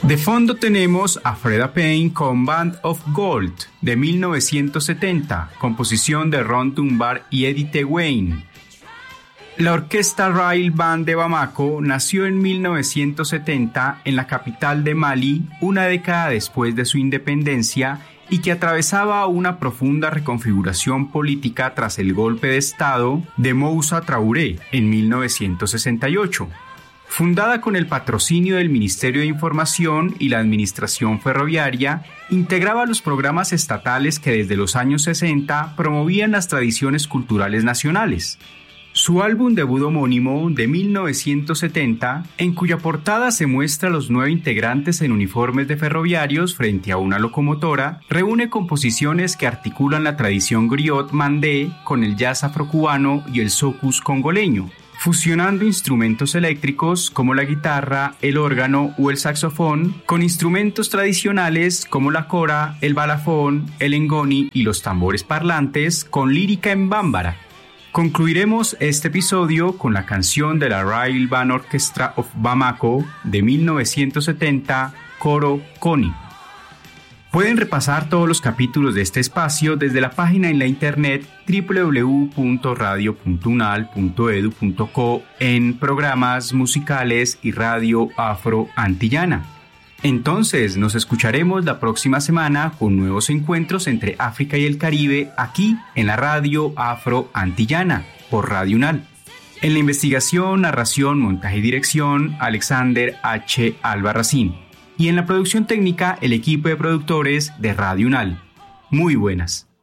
De fondo tenemos a Freda Payne con Band of Gold de 1970, composición de Ron Dunbar y Edith Wayne. La orquesta Rail Band de Bamako nació en 1970 en la capital de Mali, una década después de su independencia, y que atravesaba una profunda reconfiguración política tras el golpe de Estado de Moussa Traoré en 1968. Fundada con el patrocinio del Ministerio de Información y la Administración Ferroviaria, integraba los programas estatales que desde los años 60 promovían las tradiciones culturales nacionales. Su álbum debut homónimo de 1970, en cuya portada se muestra a los 9 integrantes en uniformes de ferroviarios frente a una locomotora, reúne composiciones que articulan la tradición griot mandé con el jazz afrocubano y el soukous congoleño, fusionando instrumentos eléctricos como la guitarra, el órgano o el saxofón con instrumentos tradicionales como la kora, el balafón, el ngoni y los tambores parlantes con lírica en bambara. Concluiremos este episodio con la canción de la Rail Band Orchestra of Bamako de 1970, Koro Koni. Pueden repasar todos los capítulos de este espacio desde la página en la internet www.radio.unal.edu.co en programas musicales y radio afro-antillana. Entonces, nos escucharemos la próxima semana con nuevos encuentros entre África y el Caribe aquí en la radio afro-antillana por Radio UNAL. En la investigación, narración, montaje y dirección, Alexander H. Albarracín. Y en la producción técnica, el equipo de productores de Radio UNAL. Muy buenas.